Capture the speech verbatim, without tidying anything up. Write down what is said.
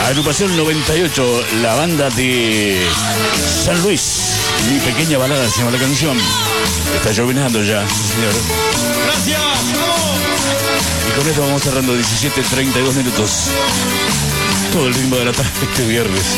Agrupación noventa y ocho, la banda de San Luis. Mi pequeña balada se llama la canción. Está llovinando ya, señor. Gracias, vamos. Y con esto vamos cerrando diecisiete treinta y dos minutos. Todo el ritmo de la tarde este viernes.